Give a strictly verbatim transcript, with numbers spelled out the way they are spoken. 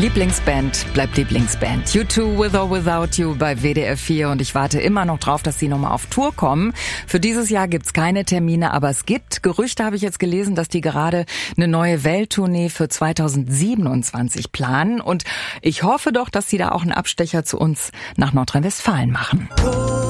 Lieblingsband bleibt Lieblingsband. U zwei With or Without You bei W D R vier und ich warte immer noch drauf, dass sie nochmal auf Tour kommen. Für dieses Jahr gibt's keine Termine, aber es gibt Gerüchte, habe ich jetzt gelesen, dass die gerade eine neue Welttournee für zweitausendsiebenundzwanzig planen und ich hoffe doch, dass sie da auch einen Abstecher zu uns nach Nordrhein-Westfalen machen.